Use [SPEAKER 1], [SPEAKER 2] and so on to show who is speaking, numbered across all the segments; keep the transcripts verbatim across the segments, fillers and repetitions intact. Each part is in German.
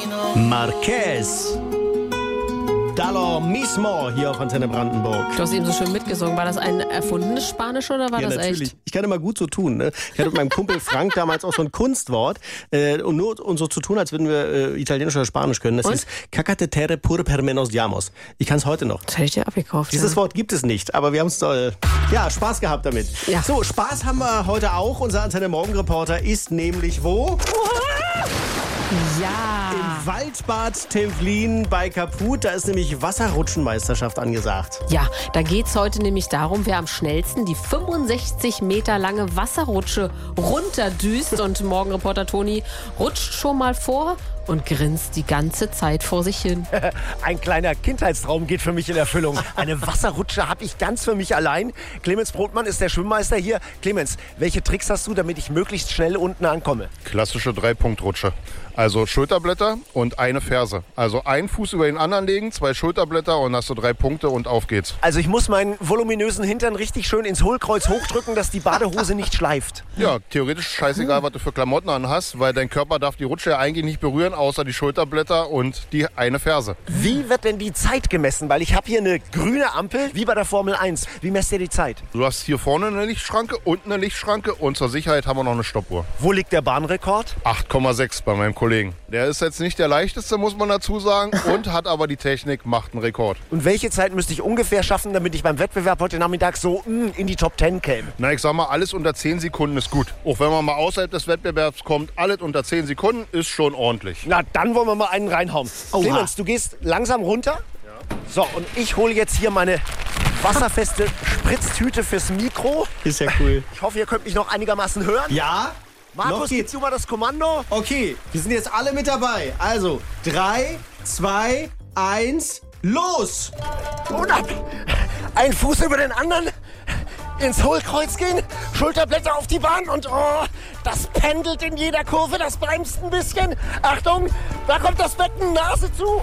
[SPEAKER 1] Marquez. Dalo mismo hier auf Antenne Brandenburg.
[SPEAKER 2] Du hast eben so schön mitgesungen. War das ein erfundenes Spanisch oder war
[SPEAKER 1] Ja,
[SPEAKER 2] das
[SPEAKER 1] natürlich.
[SPEAKER 2] echt?
[SPEAKER 1] Ich kann immer gut so tun. Ne? Ich hatte mit meinem Kumpel Frank damals auch so ein Kunstwort. Äh, und nur und so zu tun, als würden wir äh, Italienisch oder Spanisch können. Das
[SPEAKER 2] Und?
[SPEAKER 1] ist cacate terre pur per menos llamos. Ich kann es heute noch.
[SPEAKER 2] Das hätte ich dir abgekauft.
[SPEAKER 1] Dieses
[SPEAKER 2] ja.
[SPEAKER 1] Wort gibt es nicht, aber wir haben es äh, ja, Spaß gehabt damit.
[SPEAKER 2] Ja.
[SPEAKER 1] So, Spaß haben wir heute auch. Unser Antenne Morgenreporter ist nämlich wo?
[SPEAKER 2] Ja.
[SPEAKER 1] Im Waldbad Templin bei Kaput. Da ist nämlich Wasserrutschenmeisterschaft angesagt.
[SPEAKER 2] Ja, da geht's heute nämlich darum, wer am schnellsten die fünfundsechzig Meter lange Wasserrutsche runterdüst. Und Morgenreporter Toni rutscht schon mal vor und grinst die ganze Zeit vor sich hin.
[SPEAKER 3] Ein kleiner Kindheitstraum geht für mich in Erfüllung. Eine Wasserrutsche habe ich ganz für mich allein. Clemens Brotmann ist der Schwimmmeister hier. Clemens, welche Tricks hast du, damit ich möglichst schnell unten ankomme?
[SPEAKER 4] Klassische Dreipunktrutsche. Also Schulterblätter und eine Ferse. Also einen Fuß über den anderen legen, zwei Schulterblätter und hast du drei Punkte und auf geht's.
[SPEAKER 3] Also ich muss meinen voluminösen Hintern richtig schön ins Hohlkreuz hochdrücken, dass die Badehose nicht schleift.
[SPEAKER 4] Ja, theoretisch scheißegal, was du für Klamotten an hast, weil dein Körper darf die Rutsche ja eigentlich nicht berühren, außer die Schulterblätter und die eine Ferse.
[SPEAKER 3] Wie wird denn die Zeit gemessen? Weil ich habe hier eine grüne Ampel, wie bei der Formel eins. Wie messt ihr die Zeit?
[SPEAKER 4] Du hast hier vorne eine Lichtschranke, unten eine Lichtschranke und zur Sicherheit haben wir noch eine Stoppuhr.
[SPEAKER 3] Wo liegt der Bahnrekord?
[SPEAKER 4] acht Komma sechs bei meinem Kollegen. Der ist jetzt nicht der leichteste, muss man dazu sagen, und hat aber die Technik, macht einen Rekord.
[SPEAKER 3] Und welche Zeit müsste ich ungefähr schaffen, damit ich beim Wettbewerb heute Nachmittag so mh, in die Top Ten käme?
[SPEAKER 4] Na, ich sag mal, alles unter zehn Sekunden ist gut. Auch wenn man mal außerhalb des Wettbewerbs kommt, alles unter zehn Sekunden ist schon ordentlich.
[SPEAKER 3] Na, dann wollen wir mal einen reinhauen.
[SPEAKER 1] Oha.
[SPEAKER 3] Clemens, du gehst langsam runter. Ja. So, und ich hole jetzt hier meine wasserfeste Spritztüte fürs Mikro.
[SPEAKER 1] Ist ja cool.
[SPEAKER 3] Ich hoffe, ihr könnt mich noch einigermaßen hören.
[SPEAKER 1] Ja? Noch
[SPEAKER 3] Markus,
[SPEAKER 1] geht's.
[SPEAKER 3] gibst du mal das Kommando?
[SPEAKER 1] Okay, wir sind jetzt alle mit dabei. Also, drei, zwei, eins, los!
[SPEAKER 3] Und ab. Ein Fuß über den anderen. Ins Hohlkreuz gehen, Schulterblätter auf die Bahn und oh, das pendelt in jeder Kurve, das bremst ein bisschen. Achtung, da kommt das Becken, Nase zu.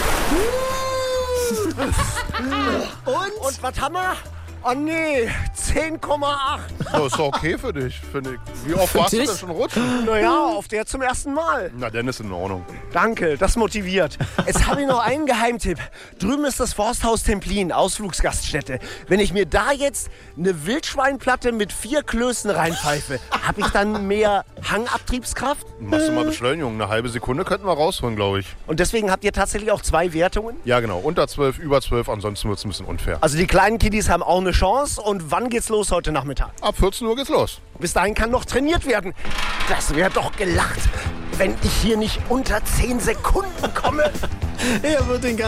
[SPEAKER 1] Und?
[SPEAKER 3] Und was haben wir? Oh nee, zehn Komma acht.
[SPEAKER 4] Das ist doch okay für dich, finde ich. Wie oft warst du
[SPEAKER 2] dich?
[SPEAKER 4] denn schon rutschen?
[SPEAKER 3] Naja, auf der zum ersten Mal.
[SPEAKER 4] Na, dann ist in Ordnung.
[SPEAKER 3] Danke, das motiviert. Jetzt habe ich noch einen Geheimtipp. Drüben ist das Forsthaus Templin, Ausflugsgaststätte. Wenn ich mir da jetzt eine Wildschweinplatte mit vier Klößen reinpfeife, habe ich dann mehr Hangabtriebskraft?
[SPEAKER 4] Machst du mal Beschleunigung. Eine halbe Sekunde könnten wir rausholen, glaube ich.
[SPEAKER 3] Und deswegen habt ihr tatsächlich auch zwei Wertungen?
[SPEAKER 4] Ja, genau. Unter zwölf, über zwölf, ansonsten wird es ein bisschen unfair.
[SPEAKER 3] Also die kleinen Kiddies haben auch eine Chance. Und wann geht's los heute Nachmittag?
[SPEAKER 4] Ab vierzehn Uhr geht's los.
[SPEAKER 3] Bis dahin kann noch trainiert werden. Das wäre doch gelacht, wenn ich hier nicht unter zehn Sekunden komme.
[SPEAKER 1] Er wird den ganzen